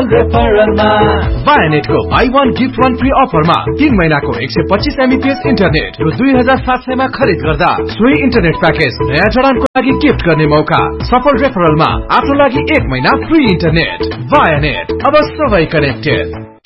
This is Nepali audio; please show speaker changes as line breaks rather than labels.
सफल रेफरलमा
Vianet को buy one gift one free अफरमा 3 महिनाको 125 Mbps इन्टरनेट रु 2700 मा खरिद गर्दा सोही इन्टरनेट प्याकेज नयाँ जडानको लागि गिफ्ट गर्ने मौका। सफल रेफरलमा आफ्नो लागि 1 महिना फ्री इन्टरनेट। Vianet, अब सबै कनेक्टेड।